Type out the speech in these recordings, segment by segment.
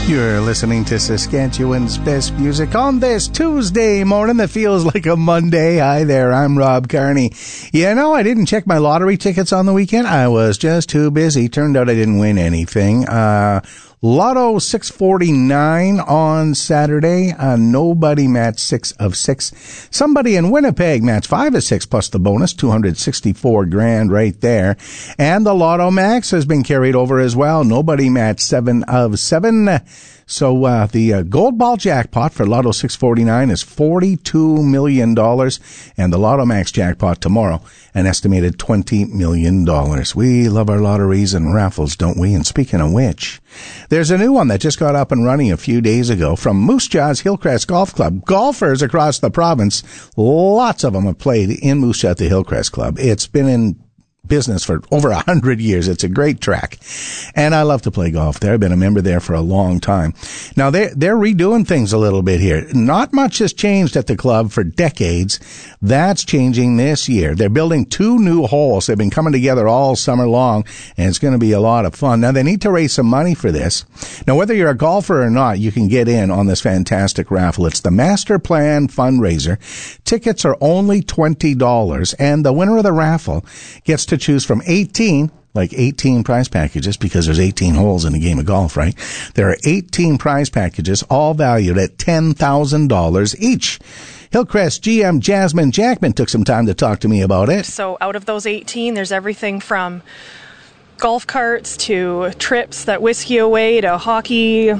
You're listening to Saskatchewan's best music on this Tuesday morning that feels like a Monday. Hi there, I'm Rob Carney. You know, I didn't check my lottery tickets on the weekend. I was just too busy. Turned out I didn't win anything. Lotto 649 on Saturday. Nobody matched 6 of 6. Somebody in Winnipeg matched 5 of 6 plus the bonus, $264,000 right there. And the Lotto Max has been carried over as well. Nobody matched 7 of 7. So the gold ball jackpot for Lotto 649 is $42 million, and the Lotto Max jackpot tomorrow, an estimated $20 million. We love our lotteries and raffles, don't we? And speaking of which, there's a new one that just got up and running a few days ago from Moose Jaw's Hillcrest Golf Club. Golfers across the province, lots of them have played in Moose Jaw at the Hillcrest Club. It's been in business for over 100 years. It's a great track, and I love to play golf there. I've been a member there for a long time. Now they're redoing things a little bit here. Not much has changed at the club for decades. That's changing this year. They're building 2 new holes. They've been coming together all summer long, and it's going to be a lot of fun. Now they need to raise some money for this. Now whether you're a golfer or not, you can get in on this fantastic raffle. It's the Master Plan Fundraiser. Tickets are only $20, and the winner of the raffle gets to choose from 18 prize packages, because there's 18 holes in a game of golf, right? There are 18 prize packages, all valued at $10,000 each. Hillcrest GM Jasmine Jackman took some time to talk to me about it. So out of those 18, there's everything from golf carts to trips that whisk you away to hockey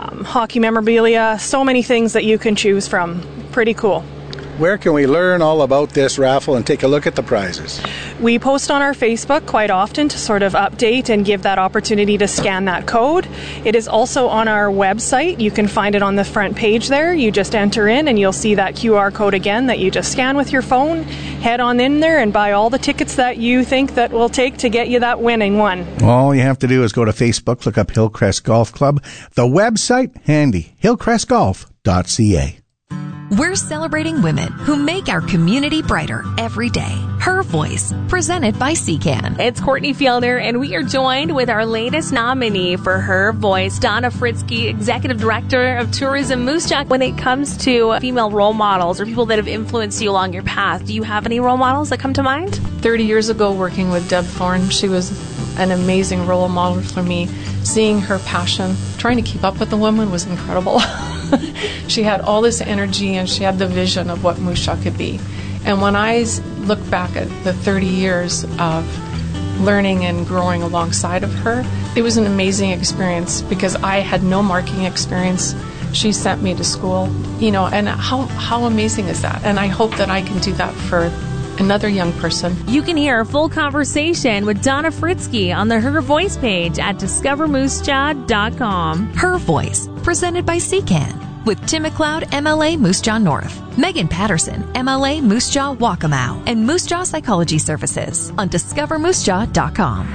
memorabilia, so many things that you can choose from. Pretty cool. Where can we learn all about this raffle and take a look at the prizes? We post on our Facebook quite often to sort of update and give that opportunity to scan that code. It is also on our website. You can find it on the front page there. You just enter in and you'll see that QR code again that you just scan with your phone. Head on in there and buy all the tickets that you think that will take to get you that winning one. All you have to do is go to Facebook, look up Hillcrest Golf Club. The website, handy, hillcrestgolf.ca. We're celebrating women who make our community brighter every day. Her Voice, presented by CCAN. It's Courtney Fielder, and we are joined with our latest nominee for Her Voice, Donna Fritzke, Executive Director of Tourism Moose Jaw. When it comes to female role models or people that have influenced you along your path, do you have any role models that come to mind? 30 years ago, working with Deb Thorne, she was an amazing role model for me. Seeing her passion, trying to keep up with the woman was incredible. She had all this energy and she had the vision of what Moose Jaw could be. And when I look back at the 30 years of learning and growing alongside of her, it was an amazing experience because I had no marketing experience. She sent me to school, and how amazing is that? And I hope that I can do that for another young person. You can hear a full conversation with Donna Fritzke on the Her Voice page at discovermoosejaw.com. Her Voice, presented by CCAN, with Tim McLeod, MLA Moose Jaw North, Megan Patterson, MLA Moose Jaw Waccamaw, and Moose Jaw Psychology Services on discovermoosejaw.com.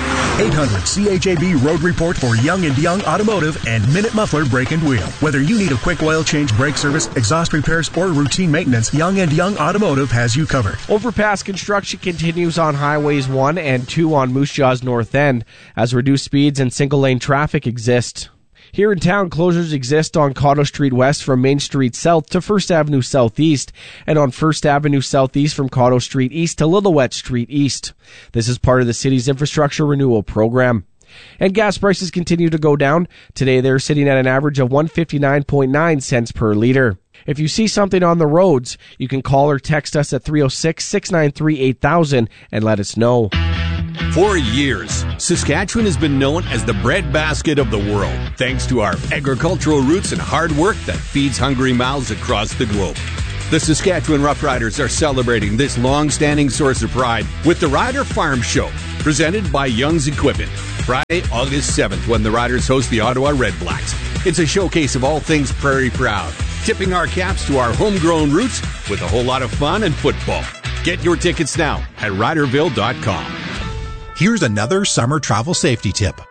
800-CHAB Road Report for Young and Young Automotive and Minute Muffler Brake and Wheel. Whether you need a quick oil change, brake service, exhaust repairs, or routine maintenance, Young and Young Automotive has you covered. Overpass construction continues on Highways 1 and 2 on Moose Jaw's north end as reduced speeds and single-lane traffic exist. Here in town, closures exist on Cotto Street West from Main Street South to 1st Avenue Southeast, and on 1st Avenue Southeast from Cotto Street East to Lillooet Street East. This is part of the city's infrastructure renewal program. And gas prices continue to go down. Today, they're sitting at an average of 159.9 cents per liter. If you see something on the roads, you can call or text us at 306-693-8000 and let us know. For years, Saskatchewan has been known as the breadbasket of the world, thanks to our agricultural roots and hard work that feeds hungry mouths across the globe. The Saskatchewan Roughriders are celebrating this long-standing source of pride with the Rider Farm Show, presented by Young's Equipment, Friday, August 7th, when the Riders host the Ottawa Redblacks. It's a showcase of all things prairie proud, tipping our caps to our homegrown roots with a whole lot of fun and football. Get your tickets now at riderville.com. Here's another summer travel safety tip.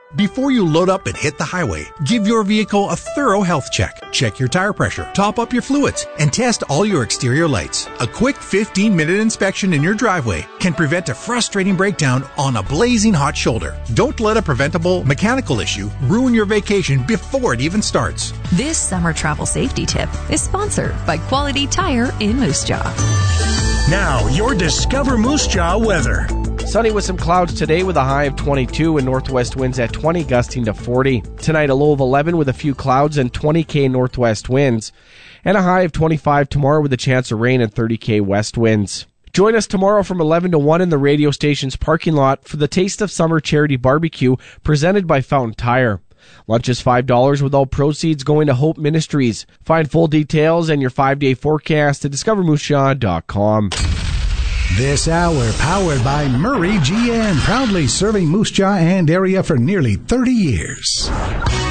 Before you load up and hit the highway, give your vehicle a thorough health check. Check your tire pressure, top up your fluids, and test all your exterior lights. A quick 15-minute inspection in your driveway can prevent a frustrating breakdown on a blazing hot shoulder. Don't let a preventable mechanical issue ruin your vacation before it even starts. This summer travel safety tip is sponsored by Quality Tire in Moose Jaw. Now, your Discover Moose Jaw weather. Sunny with some clouds today with a high of 22 and northwest winds at 20, gusting to 40. Tonight, a low of 11 with a few clouds and 20 northwest winds. And a high of 25 tomorrow with a chance of rain and 30 west winds. Join us tomorrow from 11 to 1 in the radio station's parking lot for the Taste of Summer Charity Barbecue presented by Fountain Tire. Lunch is $5 with all proceeds going to Hope Ministries. Find full details and your 5-day forecast at discovermoosejaw.com. This hour powered by Murray GM, proudly serving Moose Jaw and area for nearly 30 years.